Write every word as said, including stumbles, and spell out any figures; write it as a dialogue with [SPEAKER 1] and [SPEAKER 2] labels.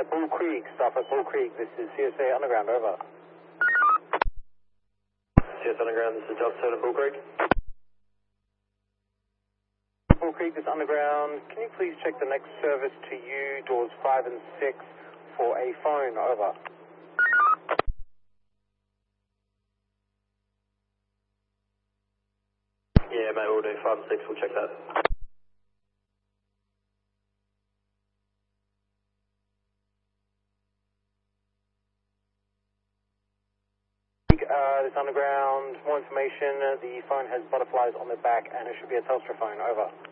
[SPEAKER 1] at Bull Creek, stop at Bull Creek. This is C S A Underground, over.
[SPEAKER 2] C S A Underground, this is Delta seven Bull Creek.
[SPEAKER 1] Bull Creek, this Underground. Can you please check the next service to you, doors five and six, for a phone, over.
[SPEAKER 2] Yeah, mate, we'll do five and six, we'll check that.
[SPEAKER 1] Uh, this Underground, more information, uh, the phone has butterflies on the back and it should be a Telstra phone, over.